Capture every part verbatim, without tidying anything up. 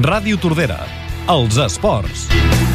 Ràdio Tordera, els esports.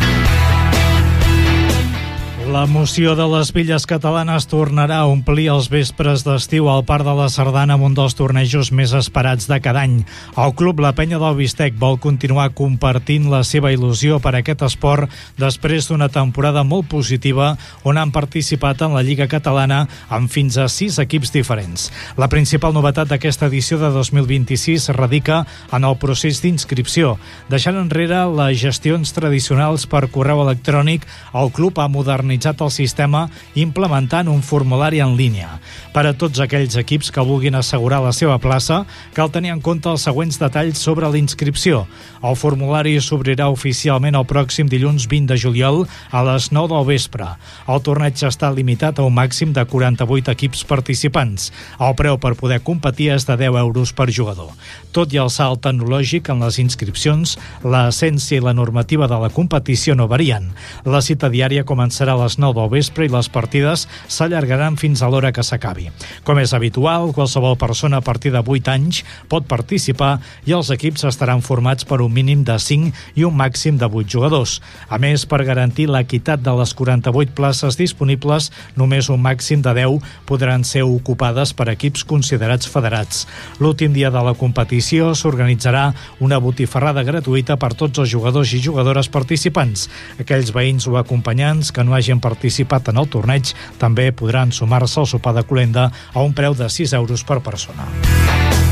L'emoció de les villes catalanes tornarà a omplir els vespres d'estiu al Parc de la Sardana amb un dels tornejos més esperats de cada any. El club La Penya del Bistec vol continuar compartint la seva il·lusió per a aquest esport després d'una temporada molt positiva on han participat en la Lliga Catalana amb fins a sis equips diferents. La principal novetat d'aquesta edició de dos mil vint-i-sis radica en el procés d'inscripció. Deixant enrere les gestions tradicionals per correu electrònic, el club ha modernitzat el sistema implementant un formulari en línia. Per a tots aquells equips que vulguin assegurar la seva plaça, cal tenir en compte els següents detalls sobre l'inscripció. El formulari s'obrirà oficialment el pròxim dilluns vint de juliol a les nou del vespre. El torneig està limitat a un màxim de quaranta-vuit equips participants. El preu per poder competir és de deu euros per jugador. Tot i el salt tecnològic en les inscripcions, l'essència i la normativa de la competició no varien. La cita diària començarà a les nou del vespre i les partides s'allargaran fins a l'hora que s'acabi. Com és habitual, qualsevol persona a partir de vuit anys pot participar i els equips estaran formats per un mínim de cinc i un màxim de vuit jugadors. A més, per garantir l'equitat de les quaranta-vuit places disponibles, només un màxim de deu podran ser ocupades per equips considerats federats. L'últim dia de la competició s'organitzarà una botifarrada gratuïta per tots els jugadors i jugadores participants. Aquells veïns o acompanyants que no hagin participat en el torneig també podran sumar-se al sopar de colenda a un preu de sis euros per persona.